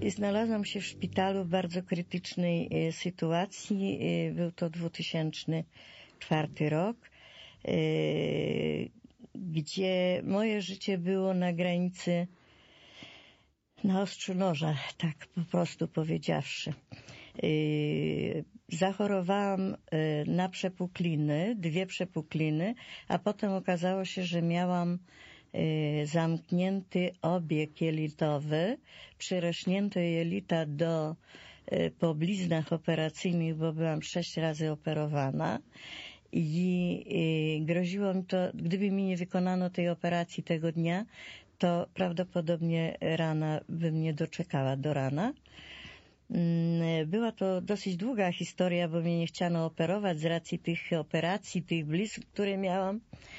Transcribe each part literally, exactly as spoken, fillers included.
znalazłam się w szpitalu w bardzo krytycznej sytuacji. Był to dwa tysiące czwarty rok, gdzie moje życie było na granicy, na ostrzu noża, tak po prostu powiedziawszy. Zachorowałam na przepukliny, dwie przepukliny, a potem okazało się, że miałam zamknięty obieg jelitowy, przyrośnięte jelita do, po bliznach operacyjnych, bo byłam sześć razy operowana i groziło mi to, gdyby mi nie wykonano tej operacji tego dnia, to prawdopodobnie rana by mnie doczekała do rana. Była to dosyć długa historia, bo mnie nie chciano operować z racji tych operacji, tych blizn, które miałam.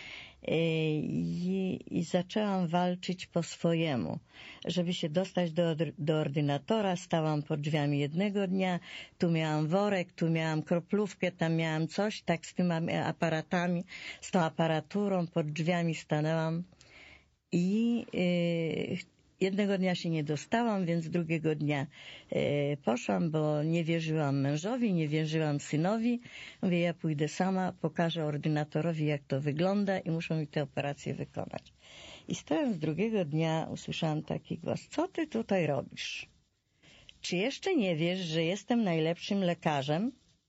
I, i zaczęłam walczyć po swojemu. Żeby się dostać do, do ordynatora, stałam pod drzwiami jednego dnia, tu miałam worek, tu miałam kroplówkę, tam miałam coś, tak z tymi aparatami, z tą aparaturą pod drzwiami stanęłam i yy, jednego dnia się nie dostałam, więc drugiego dnia e, poszłam, bo nie wierzyłam mężowi, nie wierzyłam synowi. Mówię, ja pójdę sama, pokażę ordynatorowi, jak to wygląda i muszą mi tę operację wykonać. I stojąc drugiego dnia usłyszałam taki głos, co ty tutaj robisz? Czy jeszcze nie wiesz, że jestem najlepszym lekarzem?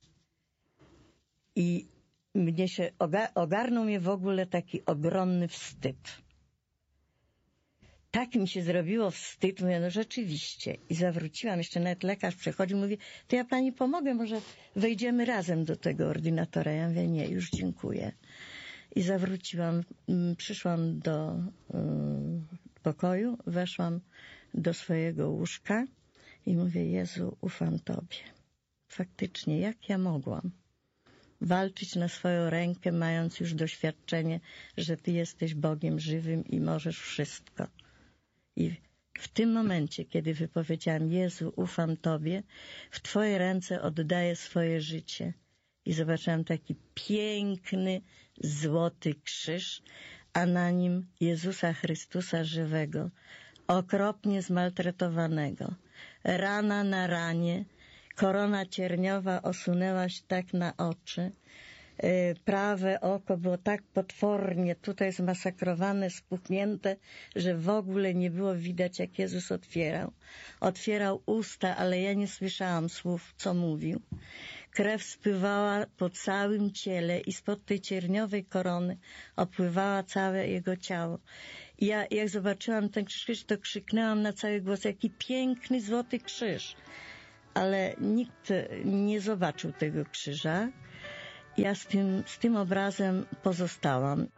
I mnie się oga- ogarnął mnie w ogóle taki ogromny wstyd. Tak mi się zrobiło wstyd, mówię, no rzeczywiście. I zawróciłam, jeszcze nawet lekarz przychodził, mówi, to ja pani pomogę, może wejdziemy razem do tego ordynatora. Ja mówię, nie, już dziękuję. I zawróciłam, przyszłam do y, pokoju, weszłam do swojego łóżka i mówię, Jezu, ufam Tobie. Faktycznie, jak ja mogłam walczyć na swoją rękę, mając już doświadczenie, że Ty jesteś Bogiem żywym i możesz wszystko. I w tym momencie, kiedy wypowiedziałam, Jezu, ufam Tobie, w Twoje ręce oddaję swoje życie. I zobaczyłam taki piękny, złoty krzyż, a na nim Jezusa Chrystusa żywego, okropnie zmaltretowanego. Rana na ranie, korona cierniowa osunęła się tak na oczy. Prawe oko było tak potwornie tutaj zmasakrowane, spuchnięte, że w ogóle nie było widać, jak Jezus otwierał. Otwierał usta, ale ja nie słyszałam słów, co mówił. Krew spływała po całym ciele i spod tej cierniowej korony opływała całe jego ciało. I ja, jak zobaczyłam ten krzyż, to krzyknęłam na cały głos, jaki piękny złoty krzyż. Ale nikt nie zobaczył tego krzyża. Ja z tym, z tym obrazem pozostałam.